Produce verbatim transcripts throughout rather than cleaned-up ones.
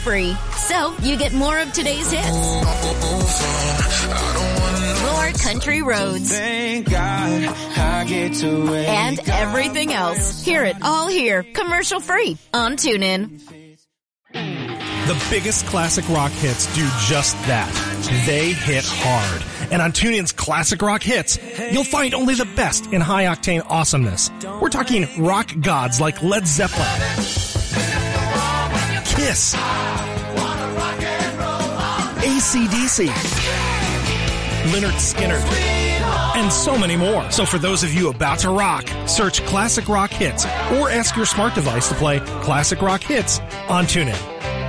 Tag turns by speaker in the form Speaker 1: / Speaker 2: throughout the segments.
Speaker 1: free, so you get more of today's hits. More country roads.
Speaker 2: Thank God I get to wake
Speaker 1: and everything else. Hear it all here, commercial free on TuneIn.
Speaker 3: The biggest classic rock hits do just that. They hit hard. And on TuneIn's Classic Rock Hits, you'll find only the best in high-octane awesomeness. We're talking rock gods like Led Zeppelin, Kiss, A C D C, Lynyrd Skynyrd, and so many more. So for those of you about to rock, search Classic Rock Hits or ask your smart device to play Classic Rock Hits on TuneIn.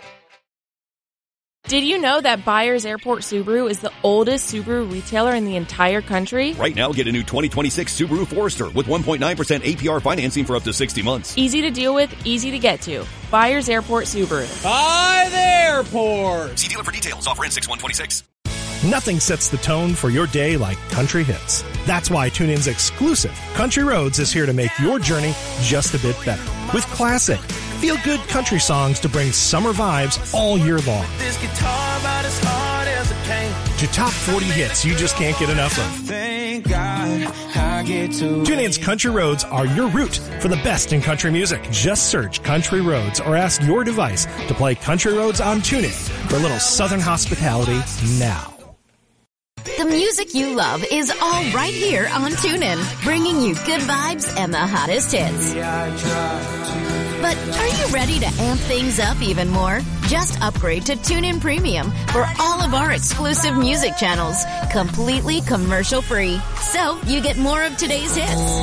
Speaker 4: Did you know that Byers Airport Subaru is the oldest Subaru retailer in the entire country?
Speaker 5: Right now, get a new twenty twenty-six Subaru Forester with one point nine percent A P R financing for up to sixty months.
Speaker 4: Easy to deal with, easy to get to. Byers Airport Subaru.
Speaker 6: By the airport!
Speaker 5: See dealer for details. Offer in six one twenty-six.
Speaker 3: Nothing sets the tone for your day like country hits. That's why TuneIn's exclusive Country Roads is here to make your journey just a bit better. With classic, feel-good country songs to bring summer vibes all year long.
Speaker 2: this guitar about as hard as it can.
Speaker 3: To top forty hits you just can't get enough of.
Speaker 2: Thank God I get to
Speaker 3: TuneIn's Country Roads are your route for the best in country music. Just search Country Roads or ask your device to play Country Roads on TuneIn for a little southern hospitality now.
Speaker 1: The music you love is all right here on TuneIn, bringing you good vibes and the hottest hits. But are you ready to amp things up even more? Just upgrade to TuneIn Premium for all of our exclusive music channels, completely commercial free. So you get more of today's hits.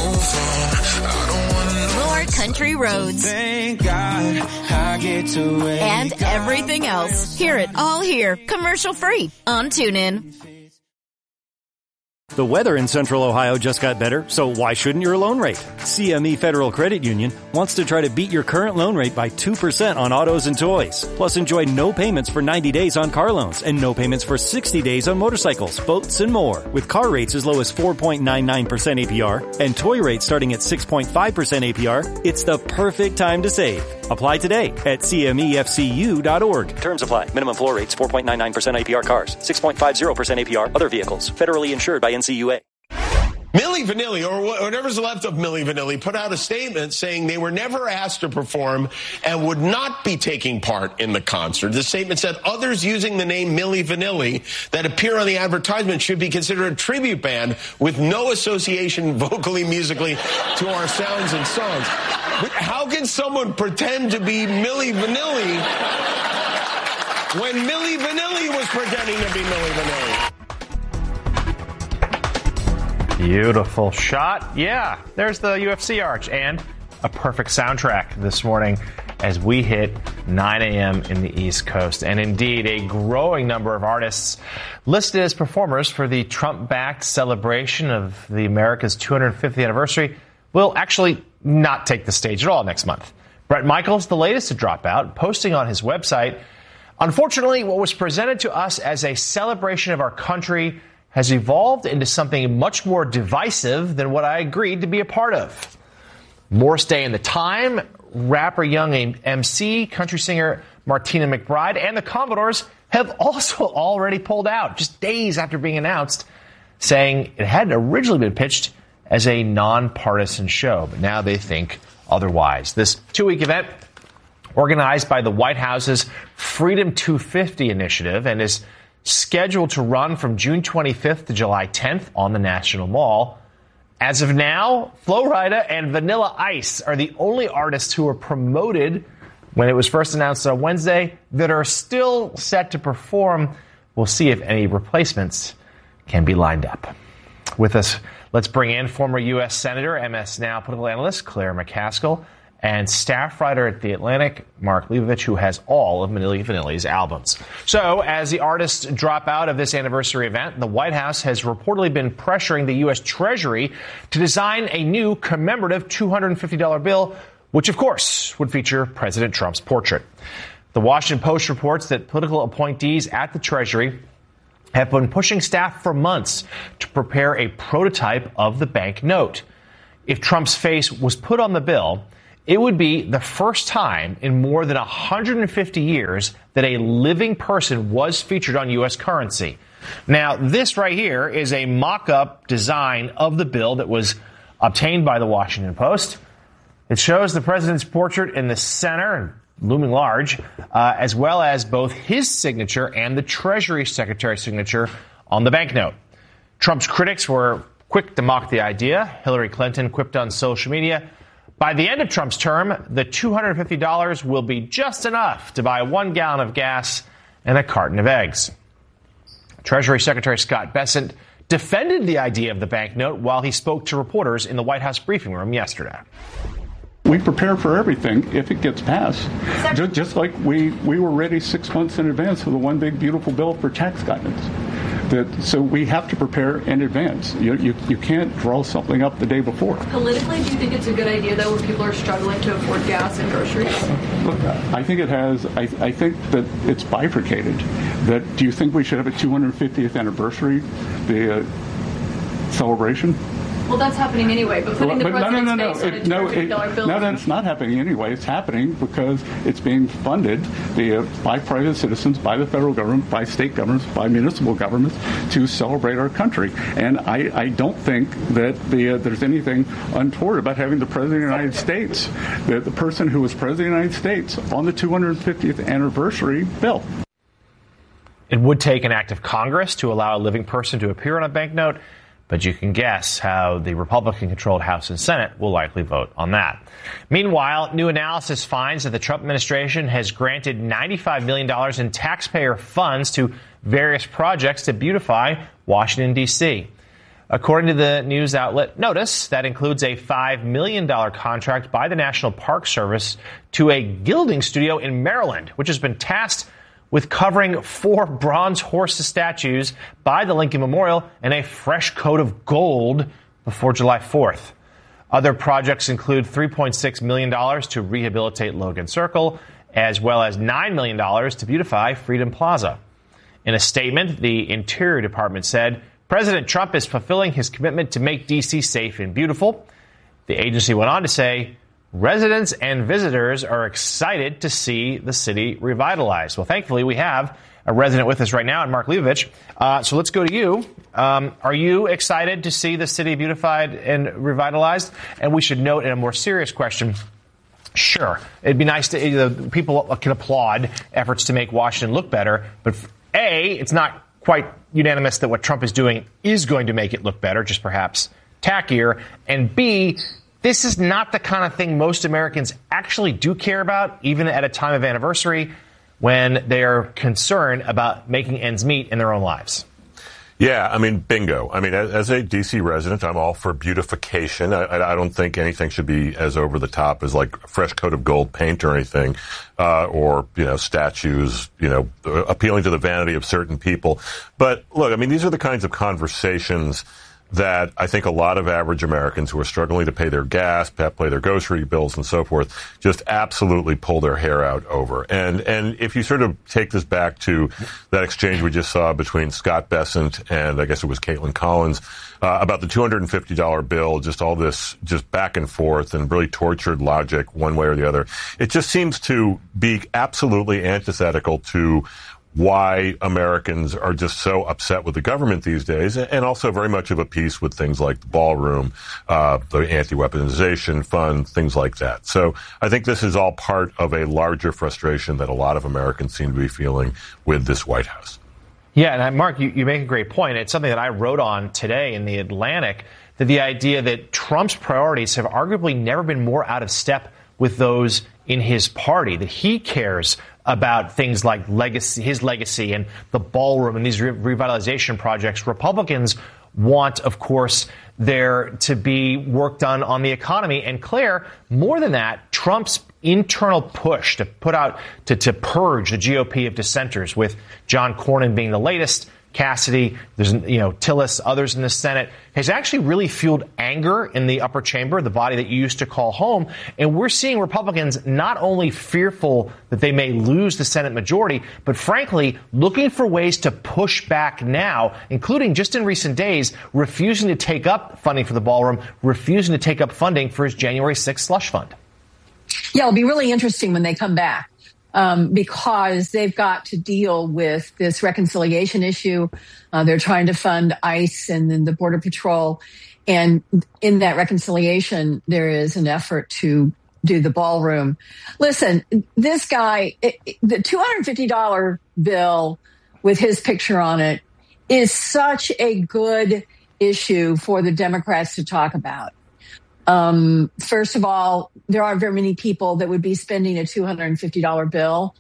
Speaker 1: More country roads.
Speaker 2: Thank God I get to wake
Speaker 1: and everything else. Hear it all here, commercial free on TuneIn.
Speaker 7: The weather in Central Ohio just got better, so why shouldn't your loan rate? C M E Federal Credit Union wants to try to beat your current loan rate by two percent on autos and toys. Plus, enjoy no payments for ninety days on car loans and no payments for sixty days on motorcycles, boats, and more. With car rates as low as four point nine nine percent A P R and toy rates starting at six point five percent A P R, it's the perfect time to save. Apply today at C M E F C U dot org. Terms apply. Minimum floor rates four point nine nine percent A P R cars, six point five zero percent A P R other vehicles. Federally insured by N C U A.
Speaker 8: Milli Vanilli, or whatever's left of Milli Vanilli, put out a statement saying they were never asked to perform and would not be taking part in the concert. The statement said others using the name Milli Vanilli that appear on the advertisement should be considered a tribute band with no association vocally, musically to our sounds and songs. But how can someone pretend to be Milli Vanilli when Milli Vanilli was pretending to be Milli Vanilli?
Speaker 9: Beautiful shot. Yeah, there's the U F C arch and a perfect soundtrack this morning as we hit nine a.m. in the East Coast. And indeed, a growing number of artists listed as performers for the Trump-backed celebration of the America's two hundred fiftieth anniversary will actually not take the stage at all next month. Bret Michaels, the latest to drop out, posting on his website, unfortunately, what was presented to us as a celebration of our country has evolved into something much more divisive than what I agreed to be a part of. Morris Day and the Time, rapper Young M C, country singer Martina McBride, and the Commodores have also already pulled out just days after being announced, saying it had originally been pitched as a nonpartisan show, but now they think otherwise. This two-week event, organized by the White House's Freedom two fifty initiative and is scheduled to run from June twenty-fifth to July tenth on the National Mall. As of now, Flo Rida and Vanilla Ice are the only artists who were promoted when it was first announced on Wednesday that are still set to perform. We'll see if any replacements can be lined up. With us, let's bring in former U S Senator, M S Now political analyst Claire McCaskill, and staff writer at The Atlantic, Mark Leibovich, who has all of Milli Vanilli's albums. So, as the artists drop out of this anniversary event, the White House has reportedly been pressuring the U S Treasury to design a new commemorative two hundred fifty dollars bill, which, of course, would feature President Trump's portrait. The Washington Post reports that political appointees at the Treasury have been pushing staff for months to prepare a prototype of the bank note. If Trump's face was put on the bill, It would be the first time in more than one hundred fifty years that a living person was featured on U S currency. Now, this right here is a mock-up design of the bill that was obtained by the Washington Post. It shows the president's portrait in the center, looming large, uh, as well as both his signature and the Treasury Secretary's signature on the banknote. Trump's critics were quick to mock the idea. Hillary Clinton quipped on social media, "By the end of Trump's term, the two hundred fifty dollars will be just enough to buy one gallon of gas and a carton of eggs." Treasury Secretary Scott Bessent defended the idea of the banknote while he spoke to reporters in the White House briefing room yesterday.
Speaker 10: We prepare for everything if it gets passed, just, just like we, we were ready six months in advance for the one big beautiful bill for tax guidance. That, so we have to prepare in advance. You, you you can't draw something up the day before.
Speaker 11: Politically, do you think it's a good idea, though, when people are struggling to afford gas and groceries?
Speaker 10: Look, I think it has. I, I think that it's bifurcated. That do you think we should have a two hundred fiftieth anniversary, the uh, celebration?
Speaker 11: Well, that's happening anyway, but putting
Speaker 10: well,
Speaker 11: the
Speaker 10: but
Speaker 11: president's
Speaker 10: no, no, no,
Speaker 11: face
Speaker 10: no.
Speaker 11: on a
Speaker 10: It,
Speaker 11: two
Speaker 10: no,
Speaker 11: hundred fifty dollars
Speaker 10: it,
Speaker 11: bill.
Speaker 10: no, no, it's not happening anyway. It's happening because it's being funded the, uh, by private citizens, by the federal government, by state governments, by municipal governments to celebrate our country. And I, I don't think that the, uh, there's anything untoward about having the President of the United States, the, the person who was President of the United States, on the two hundred fiftieth anniversary bill.
Speaker 9: It would take an act of Congress to allow a living person to appear on a banknote, but you can guess how the Republican-controlled House and Senate will likely vote on that. Meanwhile, new analysis finds that the Trump administration has granted ninety-five million dollars in taxpayer funds to various projects to beautify Washington, D C. According to the news outlet Notice, that includes a five million dollars contract by the National Park Service to a gilding studio in Maryland, which has been tasked with covering four bronze horse statues by the Lincoln Memorial in a fresh coat of gold before July fourth. Other projects include three point six million dollars to rehabilitate Logan Circle, as well as nine million dollars to beautify Freedom Plaza. In a statement, the Interior Department said, President Trump is fulfilling his commitment to make D C safe and beautiful. The agency went on to say, residents and visitors are excited to see the city revitalized. Well, thankfully, we have a resident with us right now, and Mark Leibovich. Uh, so let's go to you. Um, are you excited to see the city beautified and revitalized? And we should note in a more serious question, sure, it'd be nice to, you know, people can applaud efforts to make Washington look better, but A, it's not quite unanimous that what Trump is doing is going to make it look better, just perhaps tackier, and B, this is not the kind of thing most Americans actually do care about, even at a time of anniversary when they are concerned about making ends meet in their own lives.
Speaker 12: Yeah, I mean, bingo. I mean, as, as a D C resident, I'm all for beautification. I, I don't think anything should be as over the top as like a fresh coat of gold paint or anything, uh, or, you know, statues, you know, appealing to the vanity of certain people. But look, I mean, these are the kinds of conversations that I think a lot of average Americans who are struggling to pay their gas, pay their grocery bills and so forth, just absolutely pull their hair out over. And and if you sort of take this back to that exchange we just saw between Scott Bessent and I guess it was Caitlin Collins uh, about the two hundred fifty dollars bill, just all this just back and forth and really tortured logic one way or the other, it just seems to be absolutely antithetical to why Americans are just so upset with the government these days, and also very much of a piece with things like the ballroom, uh, the anti-weaponization fund, things like that. So I think this is all part of a larger frustration that a lot of Americans seem to be feeling with this White House.
Speaker 9: Yeah, and Mark, you, you make a great point. It's something that I wrote on today in The Atlantic, that the idea that Trump's priorities have arguably never been more out of step with those in his party, that he cares about things like legacy, his legacy and the ballroom and these re- revitalization projects. Republicans want, of course, there to be work done on the economy. And Claire, more than that, Trump's internal push to put out, to, to purge the G O P of dissenters, with John Cornyn being the latest, Cassidy, there's, you know, Tillis, others in the Senate, has actually really fueled anger in the upper chamber, the body that you used to call home. And we're seeing Republicans not only fearful that they may lose the Senate majority, but frankly, looking for ways to push back now, including just in recent days, refusing to take up funding for the ballroom, refusing to take up funding for his January sixth slush fund.
Speaker 13: Yeah, it'll be really interesting when they come back um, because they've got to deal with this reconciliation issue. Uh, they're trying to fund ICE and then the Border Patrol. And in that reconciliation, there is an effort to do the ballroom. Listen, this guy, it, the two hundred fifty dollars bill with his picture on it is such a good issue for the Democrats to talk about. Um, first of all, there aren't very many people that would be spending a two hundred fifty dollars bill.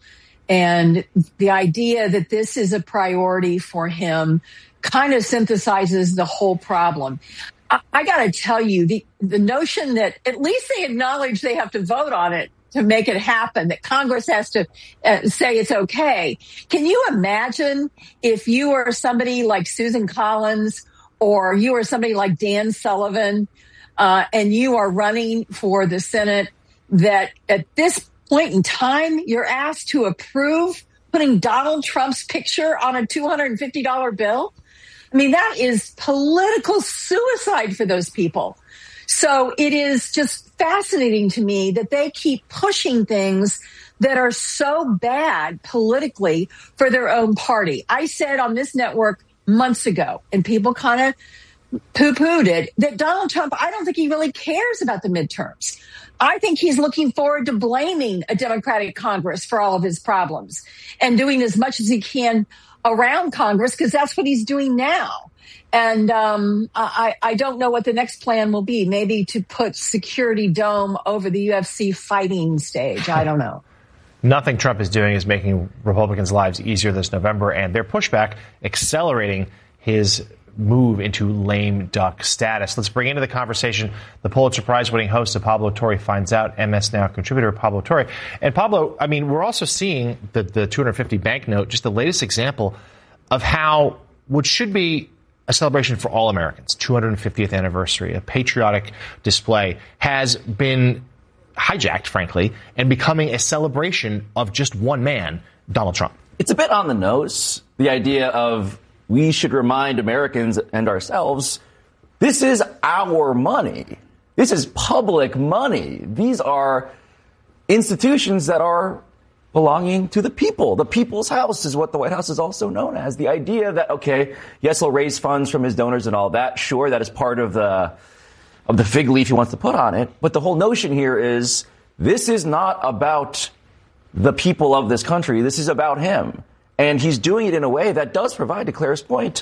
Speaker 13: And the idea that this is a priority for him kind of synthesizes the whole problem. I, I got to tell you, the, the notion that at least they acknowledge they have to vote on it to make it happen, that Congress has to uh, say it's okay. Can you imagine if you were somebody like Susan Collins or you were somebody like Dan Sullivan uh, and you are running for the Senate, that at this point in time you're asked to approve putting Donald Trump's picture on a two hundred fifty dollars bill? I mean, that is political suicide for those people. So it is just fascinating to me that they keep pushing things that are so bad politically for their own party. I said on this network months ago, and people kind of poo-pooed it, that Donald Trump, I don't think he really cares about the midterms. I think he's looking forward to blaming a Democratic Congress for all of his problems and doing as much as he can around Congress, because that's what he's doing now. And um, I, I don't know what the next plan will be. Maybe to put Security Dome over the U F C fighting stage. I don't know.
Speaker 9: Nothing Trump is doing is making Republicans' lives easier this November, and their pushback accelerating his move into lame duck status. Let's bring into the conversation the Pulitzer Prize-winning host of Pablo Torre Finds Out, M S Now contributor Pablo Torre. And Pablo, I mean, we're also seeing the, the two hundred fifty banknote, just the latest example of how what should be a celebration for all Americans, two hundred fiftieth anniversary, a patriotic display, has been hijacked, frankly, and becoming a celebration of just one man, Donald Trump.
Speaker 14: It's a bit on the nose, the idea of we should remind Americans and ourselves, this is our money. This is public money. These are institutions that are belonging to the people. The people's house is what the White House is also known as. The idea that, okay, yes, he'll raise funds from his donors and all that. Sure, that is part of the of the fig leaf he wants to put on it. But the whole notion here is this is not about the people of this country. This is about him. And he's doing it in a way that does provide, to Claire's point,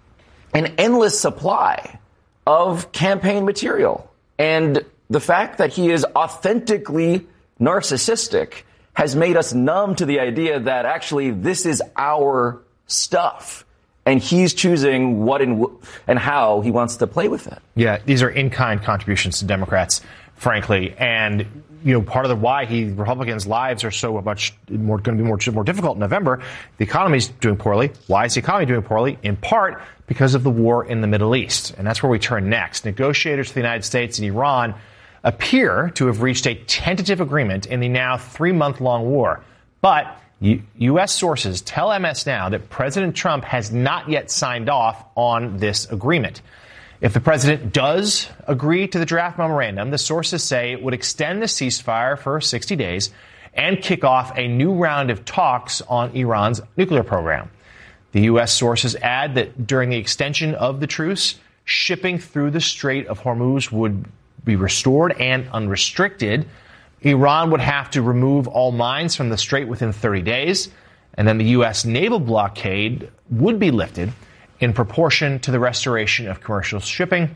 Speaker 14: an endless supply of campaign material. And the fact that he is authentically narcissistic has made us numb to the idea that actually this is our stuff. And he's choosing what and, w- and how he wants to play with it.
Speaker 9: Yeah, these are in-kind contributions to Democrats, frankly. And, you know, part of the why he Republicans' lives are so much more going to be more, more difficult in November. The economy's doing poorly. Why is the economy doing poorly? In part because of the war in the Middle East. And that's where we turn next. Negotiators for the United States and Iran appear to have reached a tentative agreement in the now three-month-long war. But U- U.S. sources tell M S Now that President Trump has not yet signed off on this agreement. If the president does agree to the draft memorandum, the sources say it would extend the ceasefire for sixty days and kick off a new round of talks on Iran's nuclear program. The U S sources add that during the extension of the truce, shipping through the Strait of Hormuz would be restored and unrestricted. Iran would have to remove all mines from the strait within thirty days, and then the U S naval blockade would be lifted in proportion to the restoration of commercial shipping.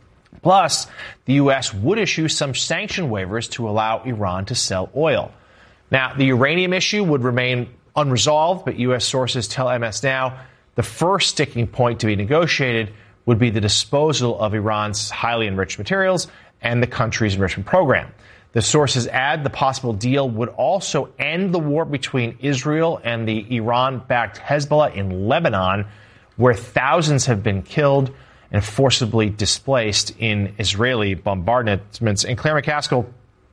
Speaker 9: Plus, the U S would issue some sanction waivers to allow Iran to sell oil. Now, the uranium issue would remain unresolved, but U S sources tell M S Now the first sticking point to be negotiated would be the disposal of Iran's highly enriched materials and the country's enrichment program. The sources add the possible deal would also end the war between Israel and the Iran-backed Hezbollah in Lebanon, where thousands have been killed and forcibly displaced in Israeli bombardments. And Claire McCaskill,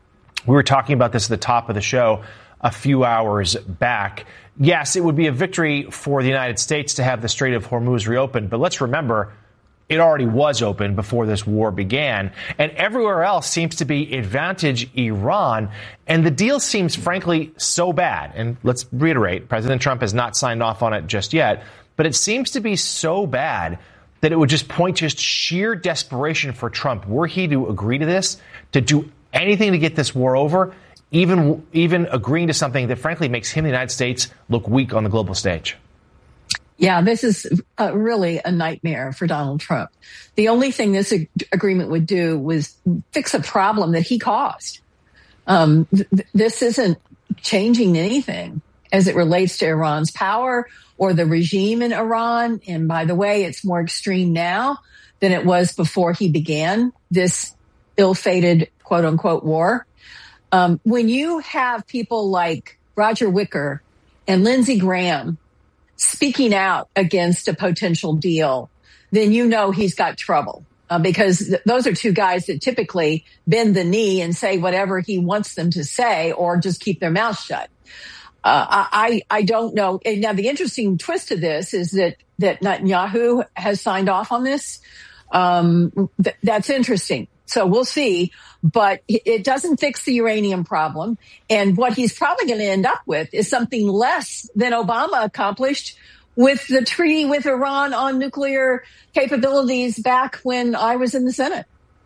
Speaker 9: we were talking about this at the top of the show a few hours back. Yes, it would be a victory for the United States to have the Strait of Hormuz reopened, but let's remember, it already was open before this war began. And everywhere else seems to be advantage Iran. And the deal seems, frankly, so bad. And let's reiterate, President Trump has not signed off on it just yet. But it seems to be so bad that it would just point to just sheer desperation for Trump, were he to agree to this, to do anything to get this war over, even even agreeing to something that, frankly, makes him, the United States, look weak on the global stage.
Speaker 13: Yeah, this is uh, really a nightmare for Donald Trump. The only thing this ag- agreement would do was fix a problem that he caused. Um, th- this isn't changing anything as it relates to Iran's power or the regime in Iran. And by the way, it's more extreme now than it was before he began this ill-fated, quote unquote, war. Um, when you have people like Roger Wicker and Lindsey Graham speaking out against a potential deal, then you know he's got trouble. Uh, because th- those are two guys that typically bend the knee and say whatever he wants them to say or just keep their mouth shut. Uh, I, I don't know. And now, the interesting twist to this is that, that Netanyahu has signed off on this. Um, th- that's interesting. So we'll see. But it doesn't fix the uranium problem. And what he's probably going to end up with is something less than Obama accomplished with the treaty with Iran on nuclear capabilities back when I was in the Senate.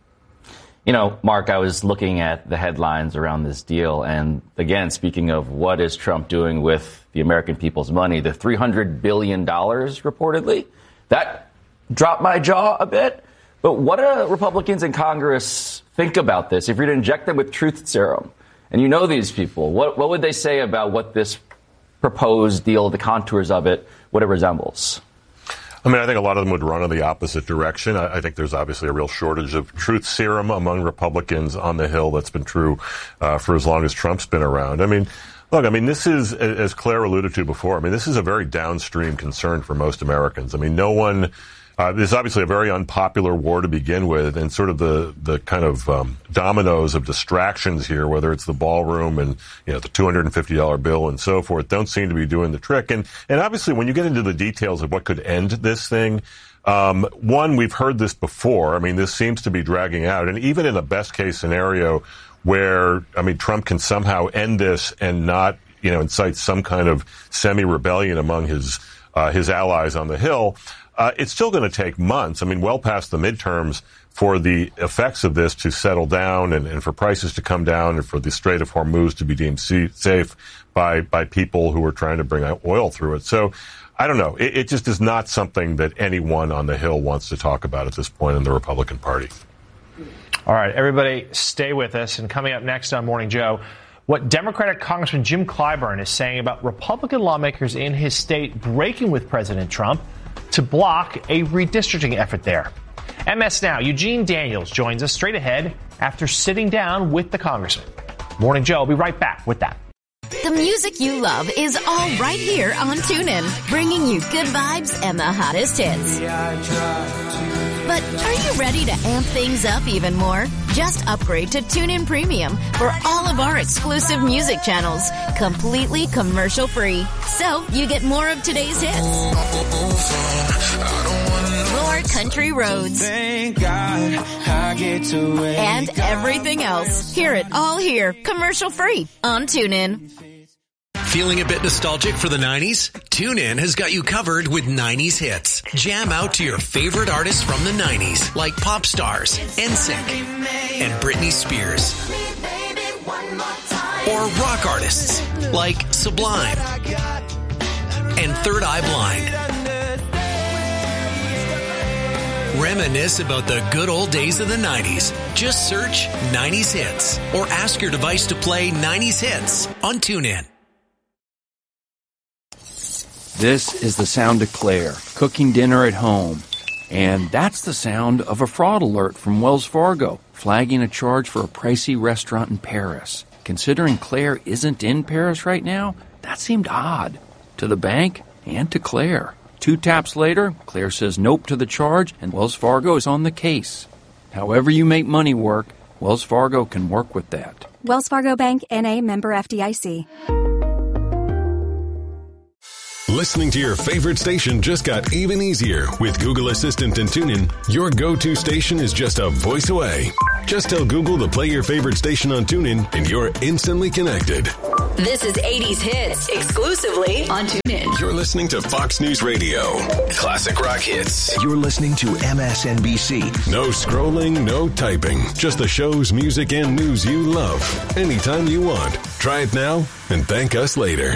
Speaker 14: You know, Mark, I was looking at the headlines around this deal. And again, speaking of what is Trump doing with the American people's money, the three hundred billion dollars reportedly, that dropped my jaw a bit. But what do Republicans in Congress think about this? If you're to inject them with truth serum, and you know these people, what, what would they say about what this proposed deal, the contours of it, what it resembles?
Speaker 12: I mean, I think a lot of them would run in the opposite direction. I, I think there's obviously a real shortage of truth serum among Republicans on the Hill. That's been true uh, for as long as Trump's been around. I mean, look, I mean, this is, as Claire alluded to before, I mean, this is a very downstream concern for most Americans. I mean, no one... Uh, this is obviously a very unpopular war to begin with, and sort of the, the kind of um, dominoes of distractions here, whether it's the ballroom and, you know, the two hundred fifty dollars bill and so forth, don't seem to be doing the trick. And, and obviously, when you get into the details of what could end this thing, um, one, we've heard this before. I mean, this seems to be dragging out. And even in a best-case scenario where, I mean, Trump can somehow end this and not, you know, incite some kind of semi-rebellion among his uh, his allies on the Hill, Uh, it's still going to take months, I mean, well past the midterms, for the effects of this to settle down and, and for prices to come down and for the Strait of Hormuz to be deemed safe by, by people who are trying to bring oil through it. So, I don't know. It, it just is not something that anyone on the Hill wants to talk about at this point in the Republican Party.
Speaker 9: All right, everybody stay with us. And coming up next on Morning Joe, what Democratic Congressman Jim Clyburn is saying about Republican lawmakers in his state breaking with President Trump to block a redistricting effort there. M S Now, Eugene Daniels joins us straight ahead after sitting down with the congressman. Morning Joe will be right back with that.
Speaker 1: The music you love is all right here on TuneIn, bringing you good vibes and the hottest hits. But are you ready to amp things up even more? Just upgrade to TuneIn Premium for all of our exclusive music channels, completely commercial-free. So you get more of today's hits, more country roads,
Speaker 2: Thank God I get to wake
Speaker 1: and everything else. Hear it all here, commercial-free on TuneIn.
Speaker 15: Feeling a bit nostalgic for the nineties? TuneIn has got you covered with nineties hits. Jam out to your favorite artists from the nineties, like pop stars, N Sync, and Britney Spears. Or rock artists, like Sublime and Third Eye Blind. Reminisce about the good old days of the nineties. Just search nineties hits or ask your device to play nineties hits on TuneIn.
Speaker 16: This is the sound of Claire, cooking dinner at home. And that's the sound of a fraud alert from Wells Fargo, flagging a charge for a pricey restaurant in Paris. Considering Claire isn't in Paris right now, that seemed odd. To the bank and to Claire. Two taps later, Claire says nope to the charge, and Wells Fargo is on the case. However you make money work, Wells Fargo can work with that.
Speaker 17: Wells Fargo Bank, N A, member F D I C. Listening to your favorite station just got even easier. With Google Assistant and TuneIn, your go-to station is just a voice away. Just tell Google to play your favorite station on TuneIn, and you're instantly connected.
Speaker 18: This is eighties Hits, exclusively on TuneIn.
Speaker 17: You're listening to Fox News Radio. Classic rock hits.
Speaker 19: You're listening to M S N B C.
Speaker 17: No scrolling, no typing. Just the shows, music, and news you love. Anytime you want. Try it now and thank us later.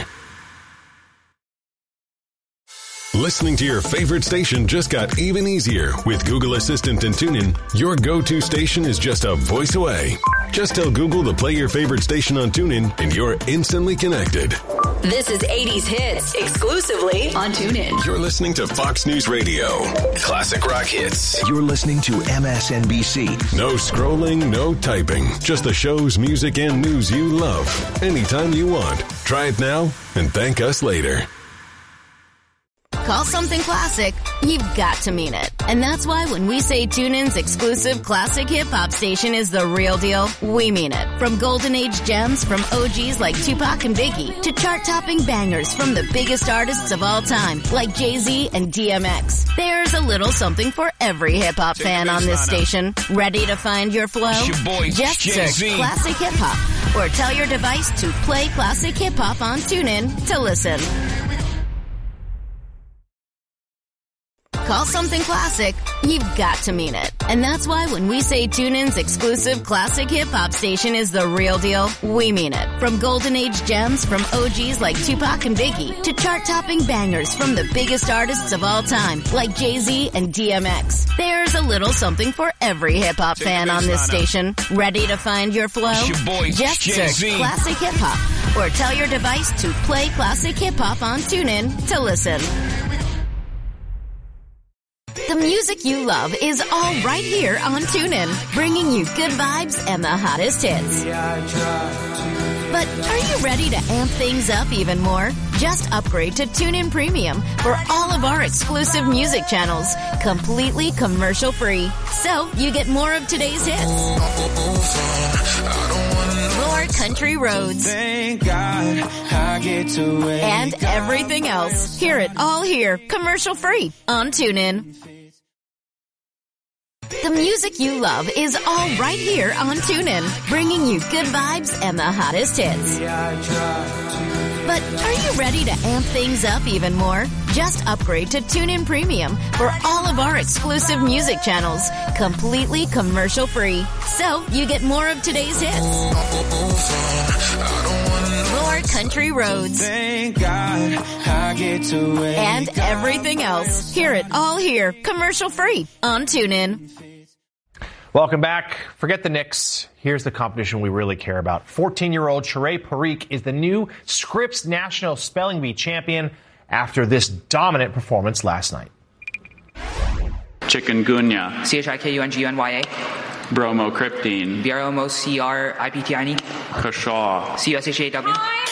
Speaker 17: Listening to your favorite station just got even easier. With Google Assistant and TuneIn, your go-to station is just a voice away. Just tell Google to play your favorite station on TuneIn, and you're instantly connected.
Speaker 18: This is eighties Hits, exclusively on TuneIn.
Speaker 17: You're listening to Fox News Radio. Classic rock hits.
Speaker 19: You're listening to M S N B C.
Speaker 17: No scrolling, no typing. Just the shows, music, and news you love. Anytime you want. Try it now and thank us later.
Speaker 1: Call something classic, you've got to mean it. And that's why when we say TuneIn's exclusive classic hip-hop station is the real deal, we mean it. From golden age gems from O Gs like Tupac and Biggie to chart-topping bangers from the biggest artists of all time like Jay-Z and D M X. There's a little something for every hip-hop fan on this station. Ready to find your flow?
Speaker 2: Your boy,
Speaker 1: Just
Speaker 2: Jay-Z.
Speaker 1: search classic hip-hop or tell your device to play classic hip-hop on TuneIn to listen. Call something classic, you've got to mean it. And that's why when we say TuneIn's exclusive classic hip-hop station is the real deal, we mean it. From golden age gems from O Gs like Tupac and Biggie to chart-topping bangers from the biggest artists of all time like Jay-Z and D M X. There's a little something for every hip-hop fan on this station. Ready to find your flow?
Speaker 2: Your boy,
Speaker 1: Just
Speaker 2: Jay-Z.
Speaker 1: search classic hip-hop or tell your device to play classic hip-hop on TuneIn to listen. The music you love is all right here on TuneIn, bringing you good vibes and the hottest hits. But are you ready to amp things up even more? Just upgrade to TuneIn Premium for all of our exclusive music channels, completely commercial-free. So you get more of today's hits, more country roads,
Speaker 2: Thank God I get to wake
Speaker 1: and everything else. Hear it all here, commercial-free on TuneIn. The music you love is all right here on TuneIn, bringing you good vibes and the hottest hits. But are you ready to amp things up even more? Just upgrade to TuneIn Premium for all of our exclusive music channels, completely commercial-free. So you get more of today's hits, more country roads,
Speaker 2: Thank God I get to wake
Speaker 1: and everything else. Hear it all here, commercial-free on TuneIn.
Speaker 9: Welcome back. Forget the Knicks. Here's the competition we really care about. fourteen-year-old Sheree Parikh is the new Scripps National Spelling Bee champion after this dominant performance last night.
Speaker 20: Chikungunya.
Speaker 21: C H I K U N G U N Y A.
Speaker 20: Bromocriptine.
Speaker 21: B R O M O C R I P T I N E.
Speaker 20: Kashaw.
Speaker 21: C U S H A W.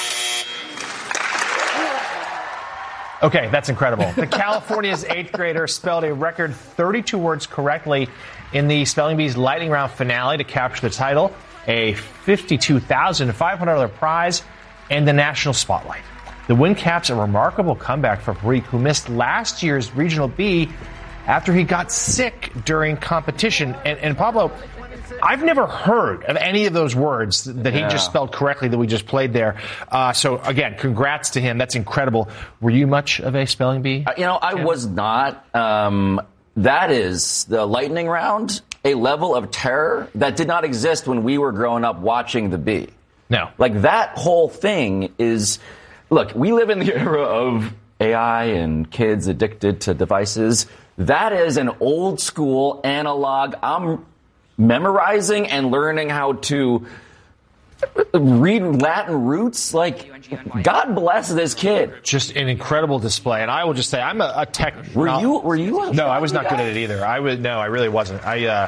Speaker 9: Okay, that's incredible. The California's eighth grader spelled a record thirty-two words correctly in the Spelling Bee's lightning round finale to capture the title, a fifty-two thousand five hundred dollars prize, and the national spotlight. The win caps a remarkable comeback for Parikh, who missed last year's Regional B after he got sick during competition. And, and Pablo, I've never heard of any of those words that he
Speaker 14: Yeah.
Speaker 9: just spelled correctly that we just played there. Uh, so, again, congrats to him. That's incredible. Were you much of a spelling bee?
Speaker 14: Uh, you know, I was not. Um, that is the lightning round, a level of terror that did not exist when we were growing up watching the Bee.
Speaker 9: No.
Speaker 14: Like, that whole thing is, look, we live in the era of A I and kids addicted to devices. That is an old school analog. I'm memorizing and learning how to read Latin roots. Like, God bless this kid.
Speaker 9: Just an incredible display. And I will just say, I'm a, a tech.
Speaker 14: Were you? Were you?
Speaker 9: No, I was not good at it either. I was no, I really wasn't. I uh,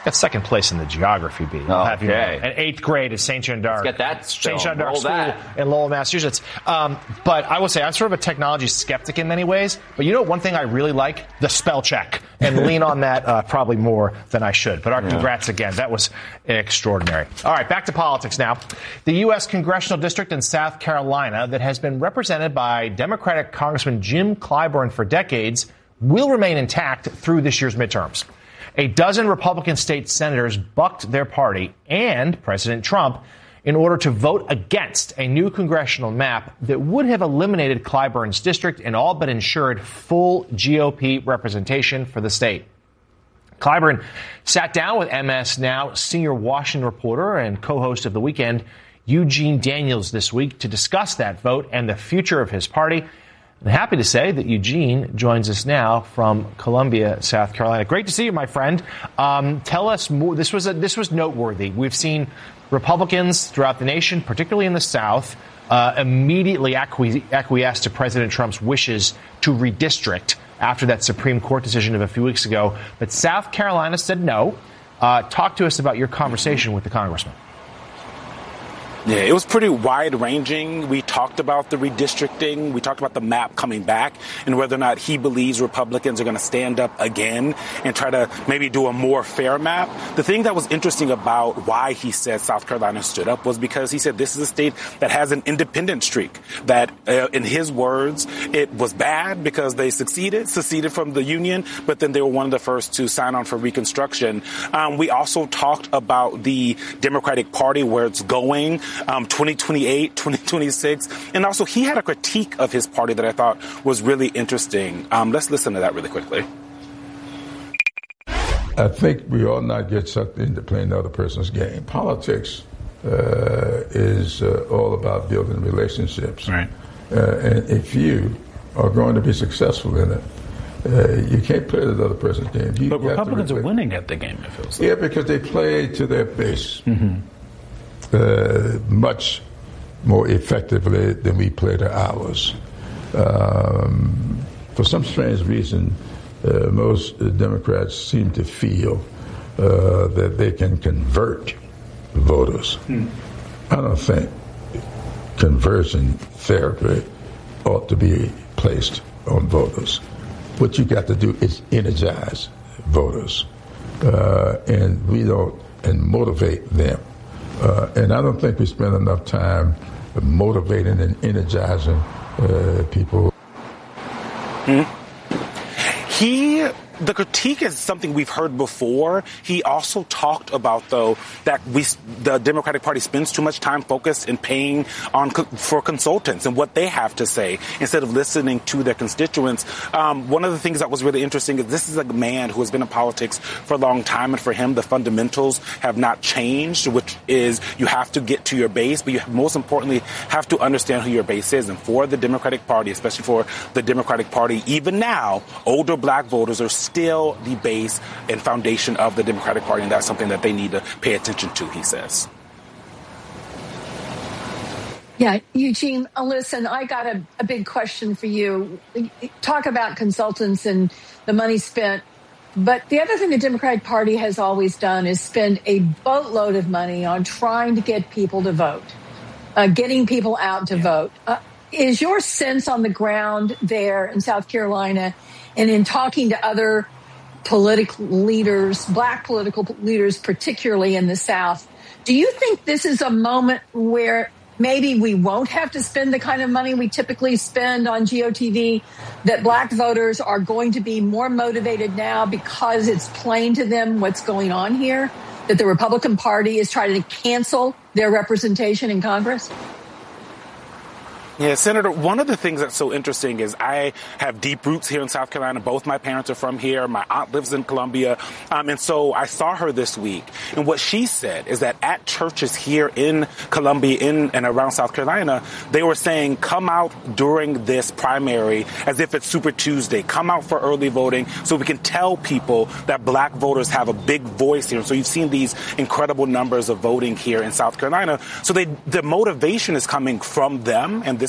Speaker 9: Got second place in the geography bee.
Speaker 14: Oh,
Speaker 9: have you know.
Speaker 14: okay.
Speaker 9: And eighth grade is Saint John d'Arc.
Speaker 14: Let's get that
Speaker 9: Saint
Speaker 14: still.
Speaker 9: John d'Arc
Speaker 14: Roll
Speaker 9: School
Speaker 14: that.
Speaker 9: in Lowell, Massachusetts. Um, but I will say, I'm sort of a technology skeptic in many ways. But you know one thing I really like? The spell check. And lean on that uh, probably more than I should. But our
Speaker 14: Yeah.
Speaker 9: congrats again. That was extraordinary. All right, back to politics now. The U S congressional district in South Carolina that has been represented by Democratic Congressman Jim Clyburn for decades will remain intact through this year's midterms. A dozen Republican state senators bucked their party and President Trump in order to vote against a new congressional map that would have eliminated Clyburn's district and all but ensured full G O P representation for the state. Clyburn sat down with M S Now senior Washington reporter and co-host of The Weekend, Eugene Daniels, this week to discuss that vote and the future of his party. I'm happy to say that Eugene joins us now from Columbia, South Carolina. Great to see you, my friend. Um, tell us more. This was a, this was noteworthy. We've seen Republicans throughout the nation, particularly in the South, uh, immediately acqui- acquiesce to President Trump's wishes to redistrict after that Supreme Court decision of a few weeks ago. But South Carolina said no. Uh, talk to us about your conversation with the congressman.
Speaker 4: Yeah, it was pretty wide-ranging. We talked about the redistricting. We talked about the map coming back and whether or not he believes Republicans are going to stand up again and try to maybe do a more fair map. The thing that was interesting about why he said South Carolina stood up was because he said this is a state that has an independent streak, that uh, in his words, it was bad because they succeeded, seceded from the Union, but then they were one of the first to sign on for Reconstruction. Um, we also talked about the Democratic Party, where it's going. Um, twenty twenty-eight, twenty twenty-six. And also he had a critique of his party that I thought was really interesting. Um, let's listen to that really quickly.
Speaker 22: I think we ought not get sucked into playing the other person's game. Politics uh, is uh, all about building relationships. Right. Uh, and if you are going to be successful in it, uh, you can't play the other person's game. You
Speaker 23: but Republicans
Speaker 22: are
Speaker 23: winning at the game, it feels like.
Speaker 22: Yeah, because they play to their base.
Speaker 23: Mm-hmm.
Speaker 22: Uh, much more effectively than we play to ours. Um, for some strange reason, uh, most uh, Democrats seem to feel uh, that they can convert voters. Hmm. I don't think conversion therapy ought to be placed on voters. What you got to do is energize voters, uh, and we don't, and motivate them. Uh, and I don't think we spend enough time motivating and energizing uh, people.
Speaker 4: Mm-hmm. He, the critique is something we've heard before. He also talked about, though, that we, the Democratic Party spends too much time focused in paying on for consultants and what they have to say instead of listening to their constituents. Um, one of the things that was really interesting is this is a man who has been in politics for a long time, and for him, the fundamentals have not changed, which is you have to get to your base, but you most importantly have to understand who your base is. And for the Democratic Party, especially for the Democratic Party, even now, older black voters are still the base and foundation of the Democratic Party, and that's something that they need to pay attention to, he says.
Speaker 13: Yeah, Eugene, uh, listen, I got a, a big question for you. Talk about consultants and the money spent. But the other thing the Democratic Party has always done is spend a boatload of money on trying to get people to vote, uh, getting people out to vote. Uh, is your sense on the ground there in South Carolina and in talking to other political leaders, black political leaders, particularly in the South, do you think this is a moment where maybe we won't have to spend the kind of money we typically spend on G O T V, that black voters are going to be more motivated now because it's plain to them what's going on here, that the Republican Party is trying to cancel their representation in Congress?
Speaker 4: Yeah, Senator, one of the things that's so interesting is I have deep roots here in South Carolina. Both my parents are from here. My aunt lives in Columbia. Um, and so I saw her this week. And what she said is that at churches here in Columbia, in and around South Carolina, they were saying, come out during this primary as if it's Super Tuesday. Come out for early voting so we can tell people that black voters have a big voice here. So you've seen these incredible numbers of voting here in South Carolina. So they, the motivation is coming from them, and this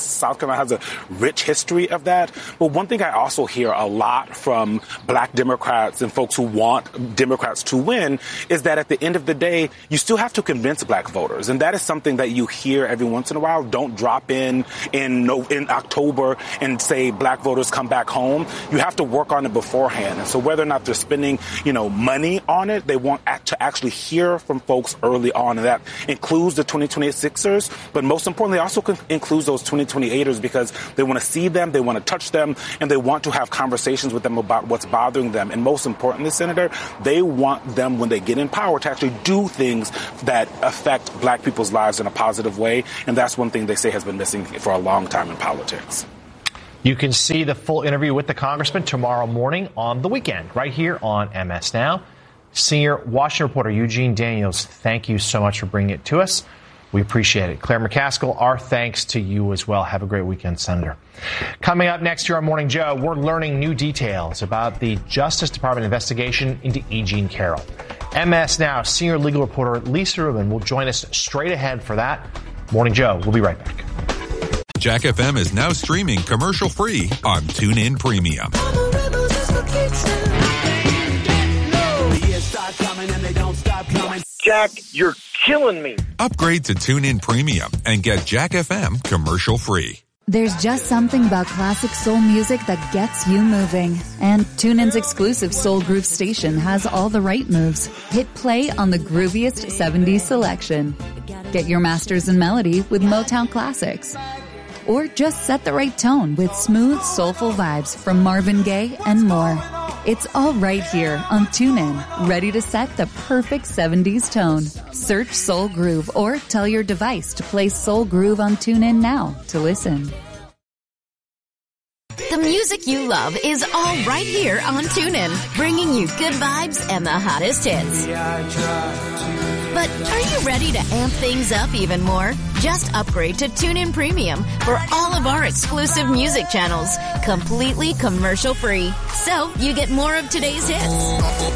Speaker 4: South Carolina has a rich history of that. But one thing I also hear a lot from black Democrats and folks who want Democrats to win is that at the end of the day, you still have to convince black voters. And that is something that you hear every once in a while. Don't drop in in, no, in October and say black voters come back home. You have to work on it beforehand. And so whether or not they're spending, you know, money on it, they want to actually hear from folks early on. And that includes the twenty twenty-sixers, but most importantly, also includes those twenty twenty-eighters because they want to see them, they want to touch them, and they want to have conversations with them about what's bothering them. And most importantly, Senator, they want them, when they get in power, to actually do things that affect black people's lives in a positive way. And that's one thing they say has been missing for a long time in politics.
Speaker 9: You can see the full interview with the congressman tomorrow morning on The Weekend, right here on M S Now. Senior Washington reporter Eugene Daniels, thank you so much for bringing it to us. We appreciate it. Claire McCaskill, our thanks to you as well. Have a great weekend, Senator. Coming up next here on Morning Joe, we're learning new details about the Justice Department investigation into E. Jean Carroll. M S Now senior legal reporter Lisa Rubin will join us straight ahead for that. Morning Joe, we'll be right back.
Speaker 5: Jack F M is now streaming commercial-free on TuneIn Premium.
Speaker 6: Jack, you're killing me.
Speaker 5: Upgrade to TuneIn Premium and get Jack F M commercial-free.
Speaker 23: There's just something about classic soul music that gets you moving. And TuneIn's exclusive Soul Groove station has all the right moves. Hit play on the grooviest seventies selection. Get your masters in melody with Motown classics. Or just set the right tone with smooth, soulful vibes from Marvin Gaye and more. It's all right here on TuneIn, ready to set the perfect seventies tone. Search Soul Groove or tell your device to play Soul Groove on TuneIn now to listen.
Speaker 1: The music you love is all right here on TuneIn, bringing you good vibes and the hottest hits. But are you ready to amp things up even more? Just upgrade to TuneIn Premium for all of our exclusive music channels, completely commercial-free. So you get more of today's hits,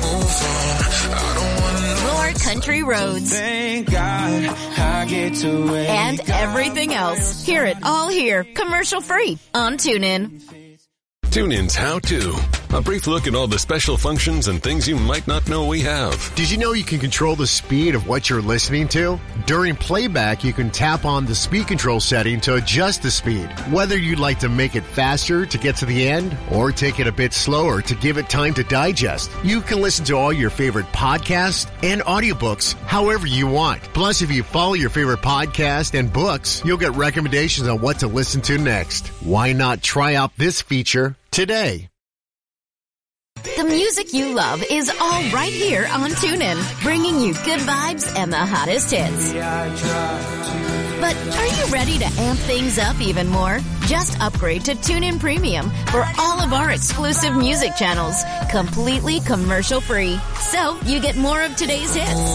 Speaker 1: more country roads,
Speaker 2: Thank God I get to wake
Speaker 1: and everything else. Hear it all here, commercial-free on TuneIn.
Speaker 17: TuneIn's How To. A brief look at all the special functions and things you might not know we have.
Speaker 24: Did you know you can control the speed of what you're listening to? During playback, you can tap on the speed control setting to adjust the speed. Whether you'd like to make it faster to get to the end or take it a bit slower to give it time to digest, you can listen to all your favorite podcasts and audiobooks however you want. Plus, if you follow your favorite podcast and books, you'll get recommendations on what to listen to next. Why not try out this feature today?
Speaker 1: The music you love is all right here on TuneIn, bringing you good vibes and the hottest hits. But are you ready to amp things up even more? Just upgrade to TuneIn Premium for all of our exclusive music channels, completely commercial-free. So you get more of today's hits,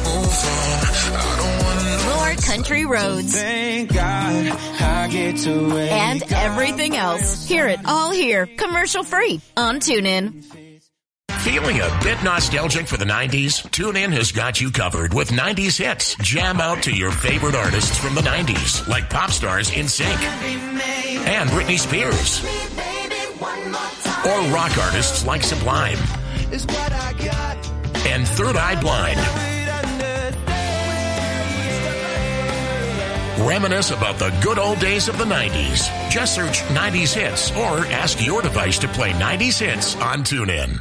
Speaker 1: more country roads,
Speaker 2: Thank God I get to wake
Speaker 1: and everything else. Hear it all here, commercial-free on TuneIn.
Speaker 25: Feeling a bit nostalgic for the nineties? TuneIn has got you covered with nineties hits. Jam out to your favorite artists from the nineties, like pop stars N Sync and Britney Spears, or rock artists like Sublime and Third Eye Blind. Reminisce about the good old days of the nineties. Just search nineties hits or ask your device to play nineties hits on TuneIn.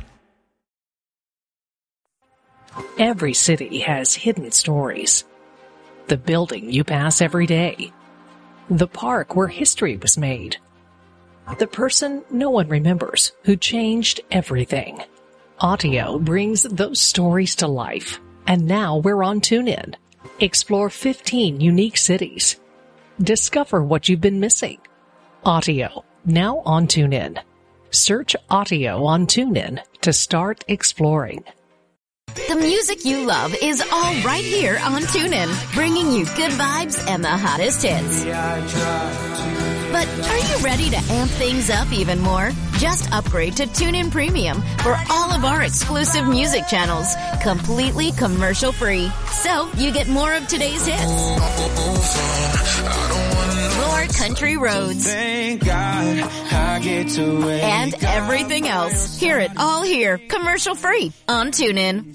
Speaker 26: Every city has hidden stories. The building you pass every day. The park where history was made. The person no one remembers who changed everything. Audio brings those stories to life. And now we're on TuneIn. Explore fifteen unique cities. Discover what you've been missing. Audio, now on TuneIn. Search Audio on TuneIn to start exploring.
Speaker 1: The music you love is all right here on TuneIn, bringing you good vibes and the hottest hits. But are you ready to amp things up even more? Just upgrade to TuneIn Premium for all of our exclusive music channels, completely commercial-free. So you get more of today's hits, more more country roads.
Speaker 2: Thank God I get to wake
Speaker 1: And everything else. Hear it all here, commercial free on TuneIn.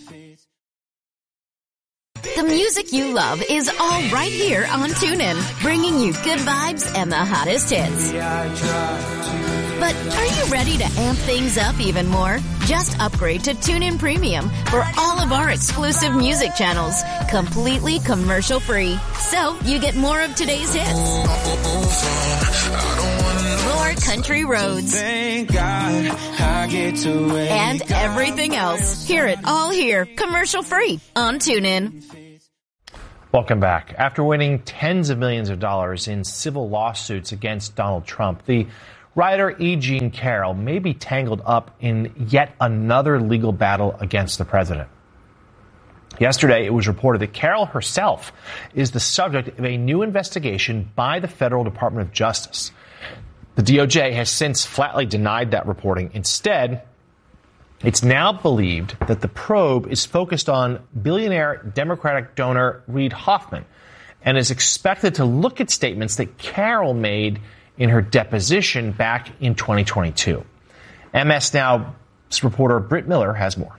Speaker 1: The music you love is all right here on TuneIn, bringing you good vibes and the hottest hits. But are you ready to amp things up even more? Just upgrade to TuneIn Premium for all of our exclusive music channels, completely commercial free. So you get more of today's hits. More country roads.
Speaker 2: Thank God I get to wake
Speaker 1: And everything else. Hear it all here, commercial free on TuneIn.
Speaker 9: Welcome back. After winning tens of millions of dollars in civil lawsuits against Donald Trump, the writer E. Jean Carroll may be tangled up in yet another legal battle against the president. Yesterday, it was reported that Carroll herself is the subject of a new investigation by the Federal Department of Justice. The D O J has since flatly denied that reporting. Instead, it's now believed that the probe is focused on billionaire Democratic donor Reid Hoffman and is expected to look at statements that Carroll made in her deposition back in twenty twenty-two. M S Now's reporter Britt Miller has more.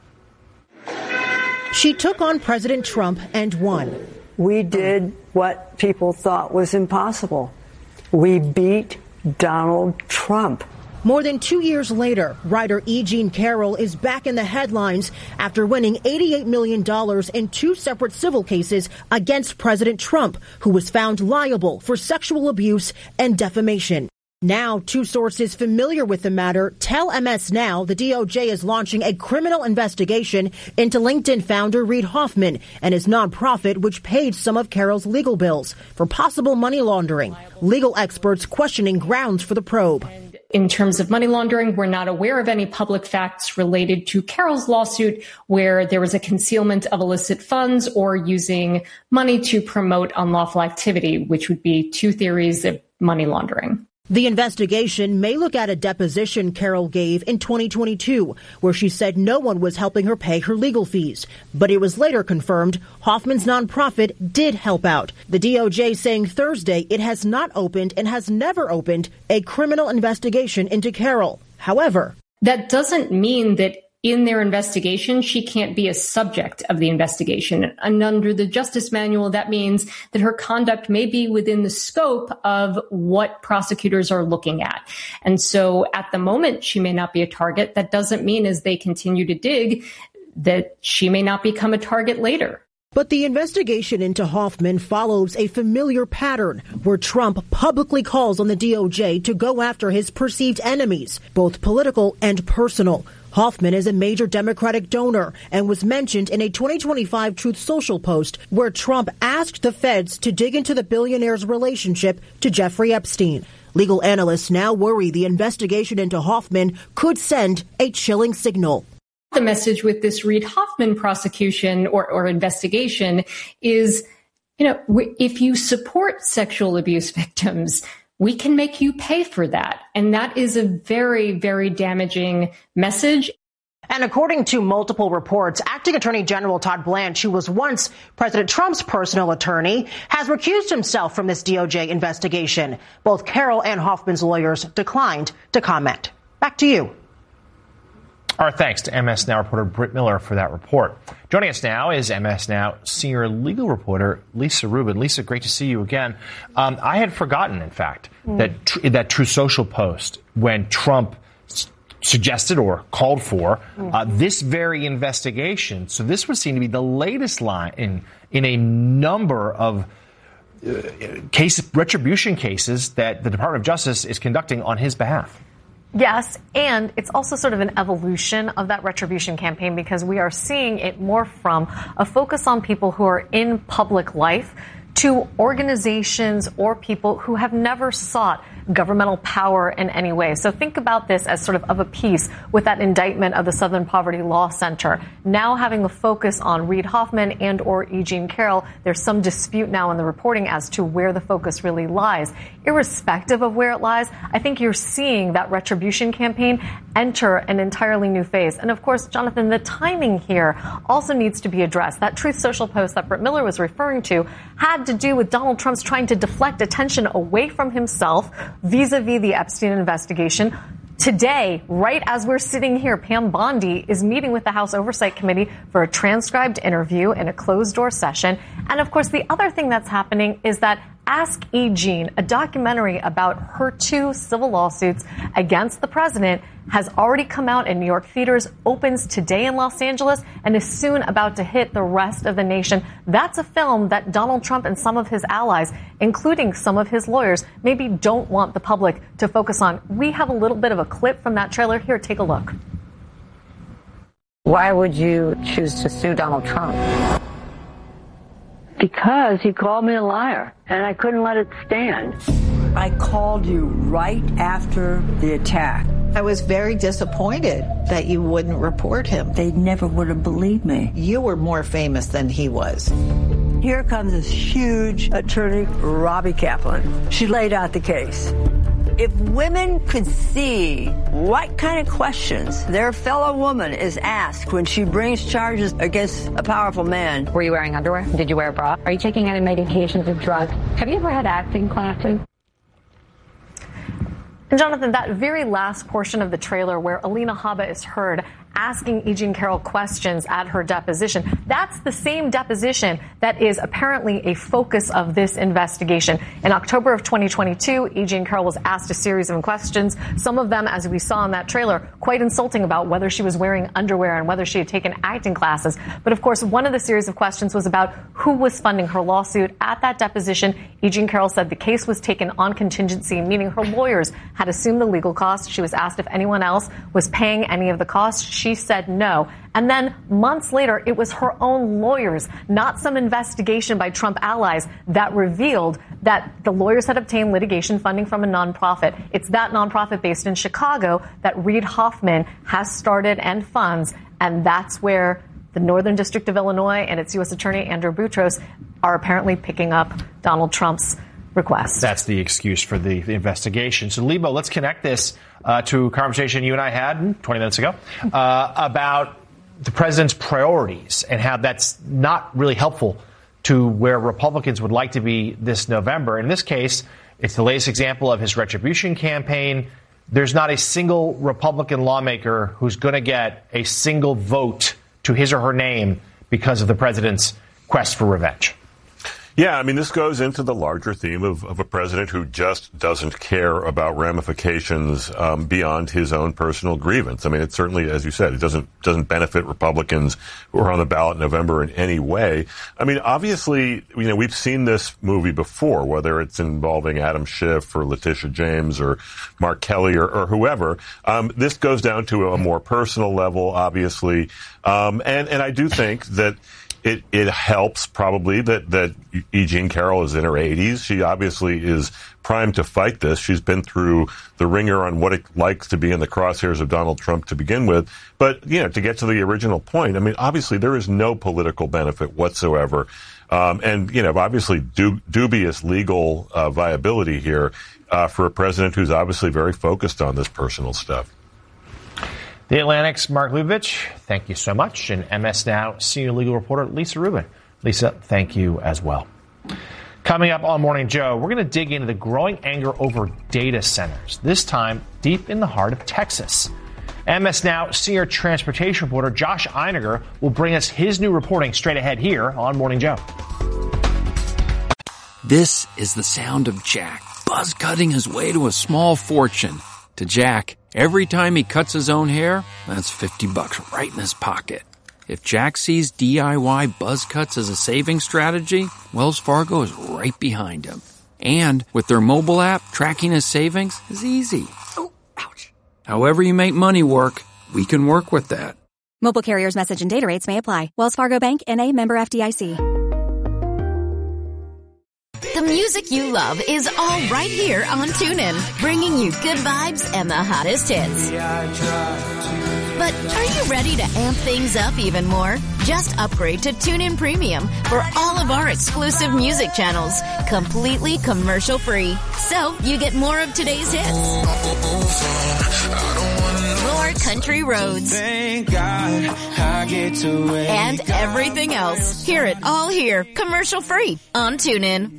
Speaker 3: She took on President Trump and won.
Speaker 7: We did what people thought was impossible. We beat Donald Trump.
Speaker 3: More than two years later, writer E. Jean Carroll is back in the headlines after winning eighty-eight million dollars in two separate civil cases against President Trump, who was found liable for sexual abuse and defamation. Now, two sources familiar with the matter tell M S Now the D O J is launching a criminal investigation into LinkedIn founder Reid Hoffman and his nonprofit, which paid some of Carroll's legal bills for possible money laundering. Legal experts questioning grounds for the probe.
Speaker 8: In terms of money laundering, we're not aware of any public facts related to Carroll's lawsuit where there was a concealment of illicit funds or using money to promote unlawful activity, which would be two theories of money laundering.
Speaker 3: The investigation may look at a deposition Carroll gave in twenty twenty-two, where she said no one was helping her pay her legal fees. But it was later confirmed Hoffman's nonprofit did help out. The D O J saying Thursday it has not opened and has never opened a criminal investigation into Carroll. However,
Speaker 8: that doesn't mean that in their investigation, she can't be a subject of the investigation. And under the Justice Manual, that means that her conduct may be within the scope of what prosecutors are looking at. And so at the moment, she may not be a target. That doesn't mean as they continue to dig that she may not become a target later.
Speaker 3: But the investigation into Hoffman follows a familiar pattern where Trump publicly calls on the D O J to go after his perceived enemies, both political and personal. Hoffman is a major Democratic donor and was mentioned in a twenty twenty-five Truth Social post where Trump asked the feds to dig into the billionaire's relationship to Jeffrey Epstein. Legal analysts now worry the investigation into Hoffman could send a chilling signal.
Speaker 8: The message with this Reid Hoffman prosecution or, or investigation is, you know, if you support sexual abuse victims, we can make you pay for that. And that is a very, very damaging message.
Speaker 3: And according to multiple reports, Acting Attorney General Todd Blanche, who was once President Trump's personal attorney, has recused himself from this D O J investigation. Both Carroll and Hoffman's lawyers declined to comment. Back to you.
Speaker 9: Our thanks to M S Now reporter Britt Miller for that report. Joining us now is M S Now senior legal reporter Lisa Rubin. Lisa, great to see you again. Um, I had forgotten, in fact, mm. that tr- that Truth Social post when Trump s- suggested or called for mm. uh, this very investigation. So this would seem to be the latest line in in a number of uh, case retribution cases that the Department of Justice is conducting on his behalf.
Speaker 10: Yes, and it's also sort of an evolution of that retribution campaign because we are seeing it more from a focus on people who are in public life to organizations or people who have never sought governmental power in any way. So think about this as sort of of a piece with that indictment of the Southern Poverty Law Center. Now having a focus on Reid Hoffman and or E. Jean Carroll, there's some dispute now in the reporting as to where the focus really lies. Irrespective of where it lies, I think you're seeing that retribution campaign enter an entirely new phase. And of course, Jonathan, the timing here also needs to be addressed. That Truth Social post that Britt Miller was referring to had had to do with Donald Trump's trying to deflect attention away from himself vis-a-vis the Epstein investigation. Today, right as we're sitting here, Pam Bondi is meeting with the House Oversight Committee for a transcribed interview in a closed-door session. And, of course, the other thing that's happening is that Ask E. Jean, a documentary about her two civil lawsuits against the president, has already come out in New York theaters, opens today in Los Angeles, and is soon about to hit the rest of the nation. That's a film that Donald Trump and some of his allies, including some of his lawyers, maybe don't want the public to focus on. We have a little bit of a clip from that trailer here. Take a look.
Speaker 11: Why would you choose to sue Donald Trump?
Speaker 7: Because he called me a liar, and I couldn't let it stand.
Speaker 12: I called you right after the attack. I was very disappointed that you wouldn't report him. They never would have believed me. You were more famous than he was. Here comes this huge attorney, Robbie Kaplan. She laid out the case. If women could see what kind of questions their fellow woman is asked when she brings charges against a powerful man.
Speaker 11: Were you wearing underwear? Did you wear a bra? Are you taking any medications or drugs? Have you ever had acting classes?
Speaker 10: And Jonathan, that very last portion of the trailer where Alina Habba is heard asking E. Jean Carroll questions at her deposition, that's the same deposition that is apparently a focus of this investigation. In October of twenty twenty-two, E. Jean Carroll was asked a series of questions, some of them, as we saw in that trailer, quite insulting about whether she was wearing underwear and whether she had taken acting classes. But of course, one of the series of questions was about who was funding her lawsuit. At that deposition, E. Jean Carroll said the case was taken on contingency, meaning her lawyers had assumed the legal costs. She was asked if anyone else was paying any of the costs. She said no. And then months later, it was her own lawyers, not some investigation by Trump allies, that revealed that the lawyers had obtained litigation funding from a nonprofit. It's that nonprofit based in Chicago that Reid Hoffman has started and funds. And that's where the Northern District of Illinois and its U S Attorney Andrew Boutros are apparently picking up Donald Trump's request.
Speaker 9: That's the excuse for the, the investigation. So, Lebo, let's connect this uh, to a conversation you and I had twenty minutes ago uh, about the president's priorities and how that's not really helpful to where Republicans would like to be this November. In this case, it's the latest example of his retribution campaign. There's not a single Republican lawmaker who's going to get a single vote to his or her name because of the president's quest for revenge.
Speaker 15: Yeah, I mean, this goes into the larger theme of, of a president who just doesn't care about ramifications um, beyond his own personal grievance. I mean, it certainly, as you said, it doesn't doesn't benefit Republicans who are on the ballot in November in any way. I mean, obviously, you know, we've seen this movie before, whether it's involving Adam Schiff or Letitia James or Mark Kelly or, or whoever. Um, this goes down to a more personal level, obviously, um, and and I do think that. It, it helps probably that, that E. Jean Carroll is in her eighties. She obviously is primed to fight this. She's been through the ringer on what it likes to be in the crosshairs of Donald Trump to begin with. But, you know, to get to the original point, I mean, obviously there is no political benefit whatsoever. Um, and, you know, obviously du- dubious legal uh, viability here uh, for a president who's obviously very focused on this personal stuff.
Speaker 9: The Atlantic's Mark Lubitsch, thank you so much. And M S Now senior legal reporter Lisa Rubin. Lisa, thank you as well. Coming up on Morning Joe, we're going to dig into the growing anger over data centers, this time deep in the heart of Texas. M S Now senior transportation reporter Josh Einiger will bring us his new reporting straight ahead here on Morning Joe.
Speaker 16: This is the sound of Jack, buzz cutting his way to a small fortune. To Jack, every time he cuts his own hair, that's fifty bucks right in his pocket. If Jack sees D I Y buzz cuts as a saving strategy, Wells Fargo is right behind him. And with their mobile app, tracking his savings is easy. Oh, ouch. However you make money work, we can work with that.
Speaker 18: Mobile carriers' message and data rates may apply. Wells Fargo Bank, N A, member F D I C.
Speaker 1: The music you love is all right here on TuneIn, bringing you good vibes and the hottest hits. But are you ready to amp things up even more? Just upgrade to TuneIn Premium for all of our exclusive music channels, completely commercial-free. So you get more of today's hits, more country roads.
Speaker 2: Thank God I get to wake
Speaker 1: And
Speaker 2: up.
Speaker 1: everything else. Hear it all here, commercial free on TuneIn.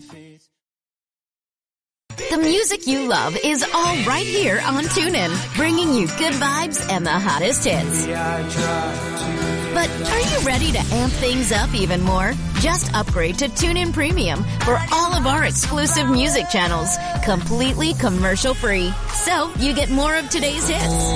Speaker 1: The music you love is all right here on TuneIn, bringing you good vibes and the hottest hits. But are you ready to amp things up even more? Just upgrade to TuneIn Premium for all of our exclusive music channels, completely commercial free. So you get more of today's hits,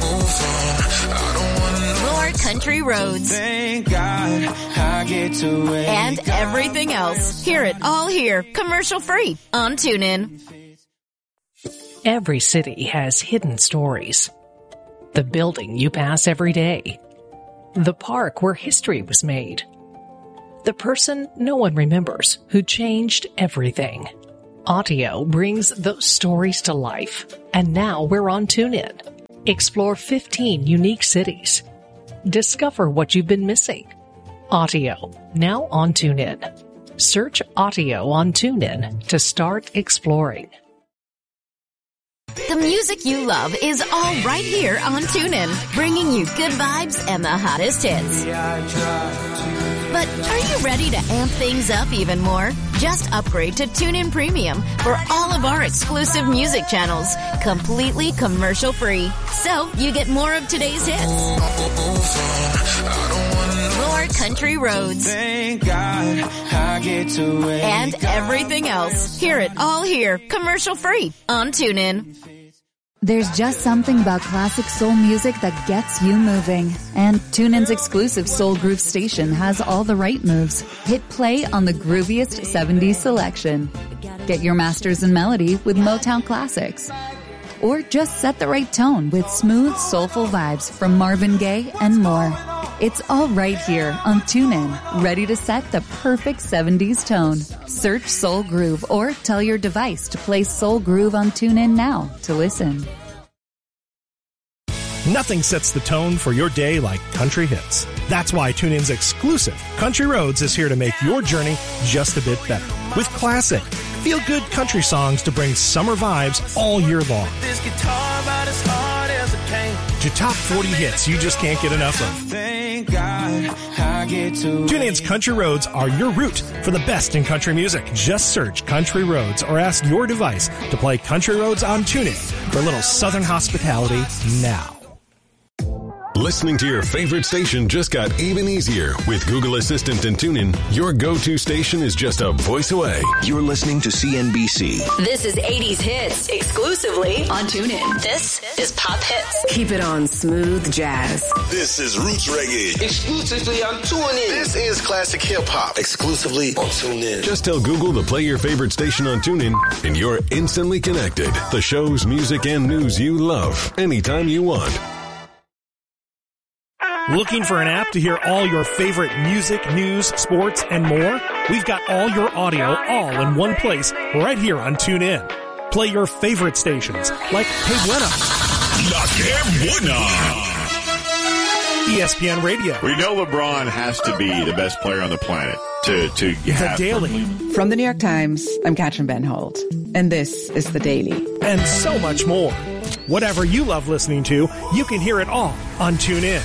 Speaker 1: more country roads,
Speaker 2: Thank God I get to wake
Speaker 1: and
Speaker 2: up.
Speaker 1: everything else. Hear it all here, commercial free on TuneIn.
Speaker 26: Every city has hidden stories. The building you pass every day. The park where history was made. The person no one remembers who changed everything. Audio brings those stories to life. And now we're on TuneIn. Explore fifteen unique cities. Discover what you've been missing. Audio, now on TuneIn. Search Audio on TuneIn to start exploring.
Speaker 1: The music you love is all right here on TuneIn, bringing you good vibes and the hottest hits. But are you ready to amp things up even more? Just upgrade to TuneIn Premium for all of our exclusive music channels, completely commercial free. So you get more of today's hits, more country roads,
Speaker 2: Thank God I get to wake
Speaker 1: and
Speaker 2: up.
Speaker 1: everything else. Hear it all here, commercial free on TuneIn.
Speaker 23: There's just something about classic soul music that gets you moving. And TuneIn's exclusive Soul Groove station has all the right moves. Hit play on the grooviest seventies selection. Get your masters in melody with Motown classics. Or just set the right tone with smooth, soulful vibes from Marvin Gaye and more. It's all right here on TuneIn, ready to set the perfect seventies tone. Search Soul Groove or tell your device to play Soul Groove on TuneIn now to listen.
Speaker 13: Nothing sets the tone for your day like country hits. That's why TuneIn's exclusive Country Roads is here to make your journey just a bit better. With classic, feel-good country songs to bring summer vibes all year long.
Speaker 2: This guitar about as hard as it can.
Speaker 13: To top forty hits you just can't get enough of.
Speaker 2: Thank God I get to
Speaker 13: TuneIn's Country Roads are your route for the best in country music. Just search Country Roads or ask your device to play Country Roads on TuneIn for a little southern hospitality now.
Speaker 17: Listening to your favorite station just got even easier. With Google Assistant and TuneIn, your go-to station is just a voice away.
Speaker 14: You're listening to C N B C.
Speaker 19: This is eighties Hits, exclusively on TuneIn. This is Pop Hits.
Speaker 20: Keep it on smooth jazz.
Speaker 21: This is Roots Reggae.
Speaker 14: Exclusively on TuneIn.
Speaker 21: This is classic hip-hop. Exclusively on TuneIn.
Speaker 17: Just tell Google to play your favorite station on TuneIn, and you're instantly connected. The shows, music, and news you love, anytime you want.
Speaker 13: Looking for an app to hear all your favorite music, news, sports, and more? We've got all your audio all in one place right here on TuneIn. Play your favorite stations like Hey Buena,
Speaker 22: La Que Buena,
Speaker 13: E S P N Radio.
Speaker 22: We know LeBron has to be the best player on the planet to, to have.
Speaker 13: The Daily.
Speaker 27: From the New York Times, I'm Katrin Benhold, and this is The Daily.
Speaker 13: And so much more. Whatever you love listening to, you can hear it all on TuneIn.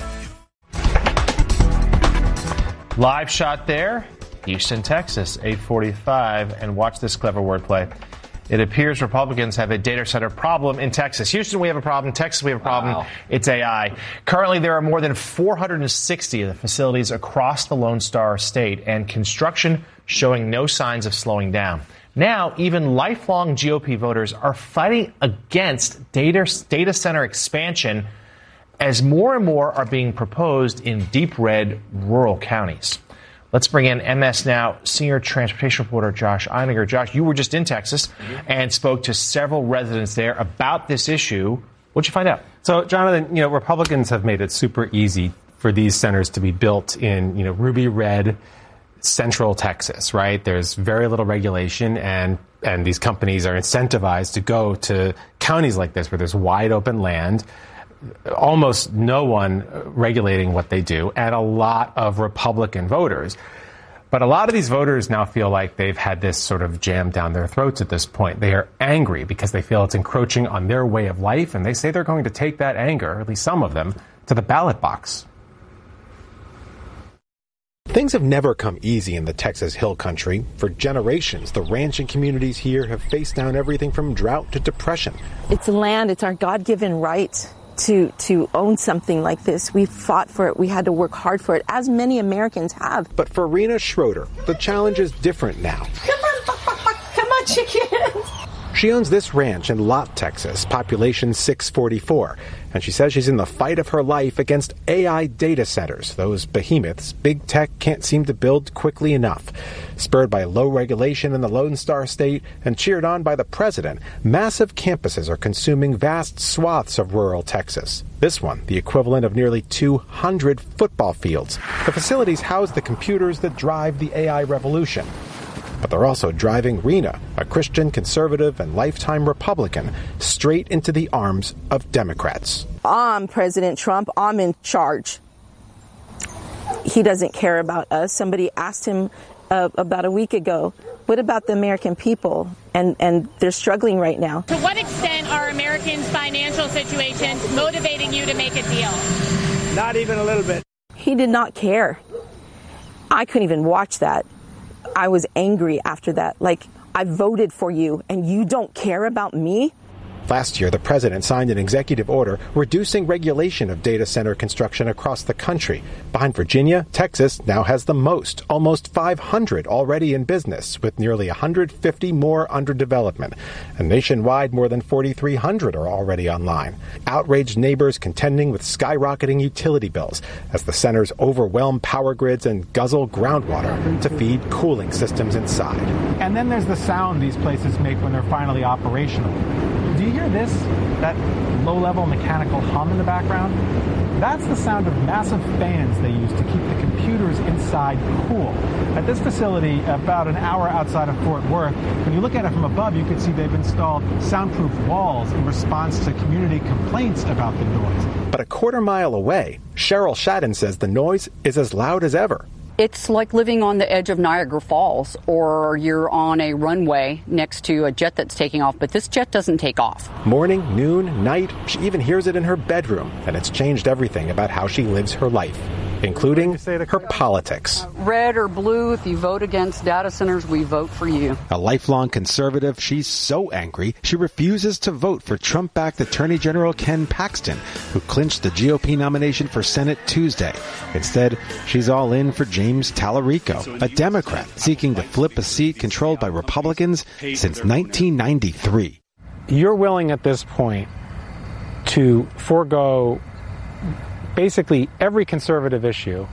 Speaker 9: Live shot there, Houston, Texas, eight forty-five, and watch this clever wordplay. It appears Republicans have a data center problem in Texas. Houston, we have a problem. Texas, we have a problem. Wow. It's A I. Currently, there are more than four hundred sixty of the facilities across the Lone Star State, and construction showing no signs of slowing down. Now, even lifelong G O P voters are fighting against data, data center expansion as more and more are being proposed in deep red rural counties. Let's bring in M S Now senior transportation reporter Josh Einiger. Josh, you were just in Texas and spoke to several residents there about this issue. What'd you find out?
Speaker 28: So, Jonathan, you know, Republicans have made it super easy for these centers to be built in, you know, ruby red central Texas, right? There's very little regulation, and and these companies are incentivized to go to counties like this where there's wide open land, almost no one regulating what they do, and a lot of Republican voters. But a lot of these voters now feel like they've had this sort of jammed down their throats at this point. They are angry because they feel it's encroaching on their way of life, and they say they're going to take that anger, at least some of them, to the ballot box.
Speaker 3: Things have never come easy in the Texas Hill Country. For generations, the ranching communities here have faced down everything from drought to depression.
Speaker 4: It's land. It's our God-given right to to own something like this. We fought for it. We had to work hard for it, as many Americans have.
Speaker 3: But for Rena Schroeder, the challenge is different now.
Speaker 4: Come on, come on, chickens.
Speaker 3: She owns this ranch in Lott, Texas, population six forty-four, and she says she's in the fight of her life against A I data centers, those behemoths big tech can't seem to build quickly enough. Spurred by low regulation in the Lone Star State and cheered on by the president, massive campuses are consuming vast swaths of rural Texas. This one, the equivalent of nearly two hundred football fields. The facilities house the computers that drive the A I revolution. But they're also driving Rena, a Christian conservative and lifetime Republican, straight into the arms of Democrats.
Speaker 4: I'm President Trump. I'm in charge. He doesn't care about us. Somebody asked him uh, about a week ago, what about the American people? And, and they're struggling right now.
Speaker 5: To what extent are Americans' financial situations motivating you to make a deal?
Speaker 4: Not even a little bit. He did not care. I couldn't even watch that. I was angry after that. Like, I voted for you and you don't care about me?
Speaker 3: Last year, the president signed an executive order reducing regulation of data center construction across the country. Behind Virginia, Texas now has the most, almost five hundred already in business, with nearly one hundred fifty more under development. And nationwide, more than forty-three hundred are already online. Outraged neighbors contending with skyrocketing utility bills as the centers overwhelm power grids and guzzle groundwater to feed cooling systems inside.
Speaker 6: And then there's the sound these places make when they're finally operational. Do you hear this? That low-level mechanical hum in the background? That's the sound of massive fans they use to keep the computers inside cool. At this facility, about an hour outside of Fort Worth, when you look at it from above, you can see they've installed soundproof walls in response to community complaints about the noise.
Speaker 3: But a quarter mile away, Cheryl Shadden says the noise is as loud as ever.
Speaker 7: It's like living on the edge of Niagara Falls, or you're on a runway next to a jet that's taking off, but this jet doesn't take off.
Speaker 3: Morning, noon, night, she even hears it in her bedroom, and it's changed everything about how she lives her life, including her politics.
Speaker 7: Red or blue, if you vote against data centers, we vote for you.
Speaker 3: A lifelong conservative, she's so angry, she refuses to vote for Trump-backed Attorney General Ken Paxton, who clinched the G O P nomination for Senate Tuesday. Instead, she's all in for James Tallarico, a Democrat seeking to flip a seat controlled by Republicans since nineteen ninety-three.
Speaker 6: You're willing at this point to forego basically every conservative issue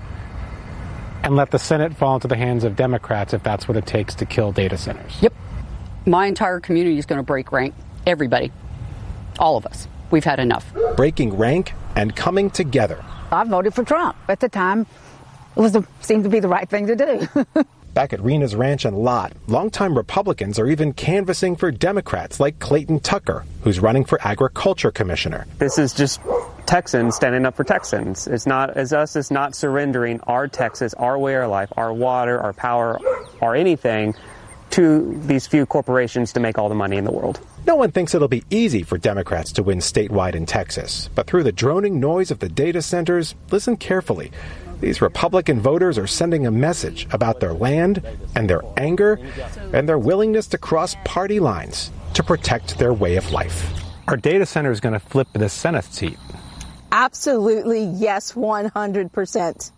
Speaker 6: and let the Senate fall into the hands of Democrats if that's what it takes to kill data centers.
Speaker 7: Yep. My entire community is going to break rank. Everybody. All of us. We've had enough.
Speaker 3: Breaking rank and coming together.
Speaker 8: I voted for Trump. At the time, it was the, seemed to be the right thing to do.
Speaker 3: Back at Rena's ranch and Lott, longtime Republicans are even canvassing for Democrats like Clayton Tucker, who's running for agriculture commissioner.
Speaker 24: This is just Texans standing up for Texans. It's not, as us, it's not surrendering our Texas, our way of life, our water, our power, or anything to these few corporations to make all the money in the world.
Speaker 3: No one thinks it'll be easy for Democrats to win statewide in Texas, but through the droning noise of the data centers, listen carefully. These Republican voters are sending a message about their land and their anger and their willingness to cross party lines to protect their way of life.
Speaker 6: Are data centers going to flip the Senate seat?
Speaker 4: Absolutely, yes, one hundred percent.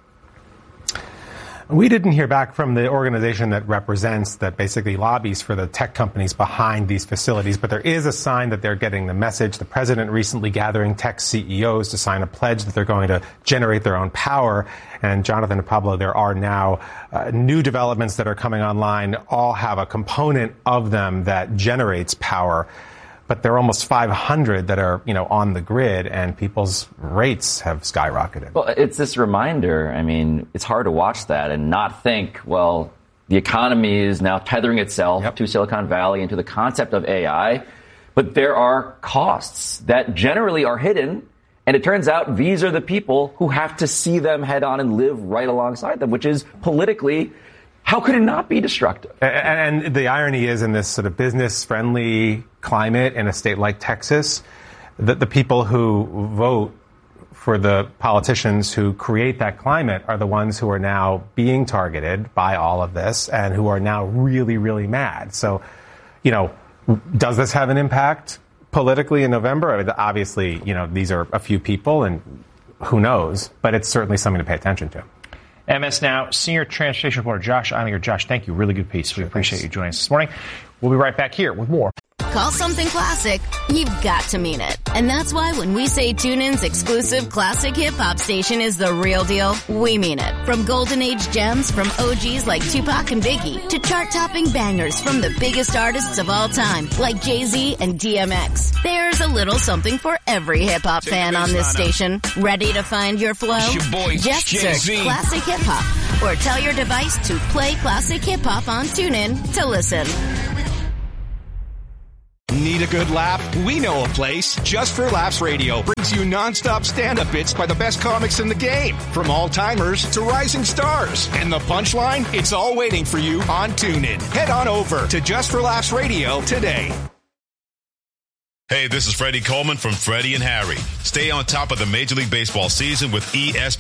Speaker 28: We didn't hear back from the organization that represents, that basically lobbies for the tech companies behind these facilities, but there is a sign that they're getting the message. The president recently gathering tech C E Os to sign a pledge that they're going to generate their own power. And Jonathan and Pablo, there are now uh, new developments that are coming online, all have a component of them that generates power. But there are almost five hundred that are, you know, on the grid, and people's rates have skyrocketed.
Speaker 25: Well, it's this reminder. I mean, it's hard to watch that and not think, well, the economy is now tethering itself yep. to Silicon Valley and to the concept of A I. But there are costs that generally are hidden. And it turns out these are the people who have to see them head on and live right alongside them, which is politically How could it not be destructive?
Speaker 28: And, and the irony is, in this sort of business-friendly climate in a state like Texas, that the people who vote for the politicians who create that climate are the ones who are now being targeted by all of this and who are now really, really mad. So, you know, does this have an impact politically in November? I mean, obviously, you know, these are a few people and who knows, but it's certainly something to pay attention to.
Speaker 9: M S Now senior transportation reporter Josh Einiger. Josh, thank you. Really good piece. We appreciate you joining us this morning. We'll be right back here with more.
Speaker 1: Call something classic, you've got to mean it. And that's why when we say TuneIn's exclusive classic hip-hop station is the real deal, we mean it. From golden age gems from O Gs like Tupac and Biggie to chart-topping bangers from the biggest artists of all time like Jay-Z and D M X. There's a little something for every hip-hop fan on this station. Ready to find your flow?
Speaker 21: Your boy,
Speaker 1: Just
Speaker 21: Jay-Z.
Speaker 1: search Classic Hip-Hop or tell your device to play Classic Hip-Hop on TuneIn to listen.
Speaker 10: Need a good laugh? We know a place. Just for Laughs Radio brings you non-stop stand-up bits by the best comics in the game. From all-timers to rising stars. And the punchline? It's all waiting for you on TuneIn. Head on over to Just for Laughs Radio today.
Speaker 11: Hey, this is Freddie Coleman from Freddie and Harry. Stay on top of the Major League Baseball season with E S